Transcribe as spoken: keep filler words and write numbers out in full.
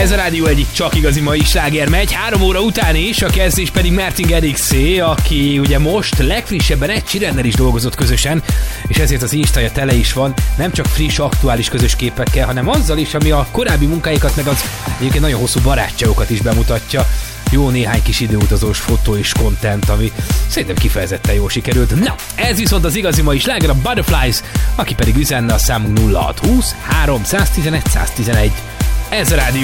Ez a rádió egyik csak igazi mai sláger megy, három óra után is, a kezdés pedig Martin Garrixé, aki ugye most legfrissebben egy Csirennel is dolgozott közösen, és ezért az Instaja tele is van, nem csak friss, aktuális közös képekkel, hanem azzal is, ami a korábbi munkáikat, meg az egyébként nagyon hosszú barátságokat is bemutatja. Jó néhány kis időutazós fotó és content, ami szerintem kifejezetten jól sikerült. Na, ez viszont az igazi mai sláger, a Butterflies, aki pedig üzenne a számunk nulla hat húsz három tizenegy száz tizenegy. Ez a rádió.